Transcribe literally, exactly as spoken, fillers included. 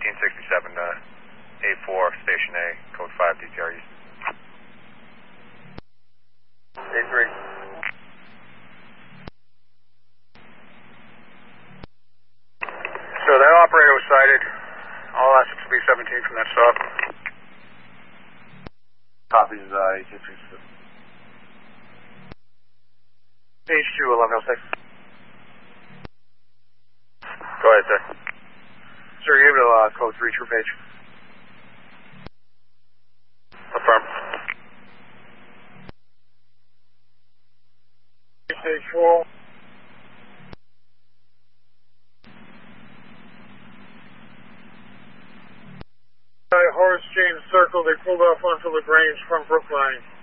thirteen sixty-seven, uh, A four, Station A, code five, D T R East. A three. So that operator was cited. All assets will be seventeen from that stop. Copies, uh, H two H two eleven oh six. Go ahead, sir. Sir, you're able to uh, code three, true page. Affirm. Stage four. Horace James Circle, they pulled off onto LaGrange from Brookline.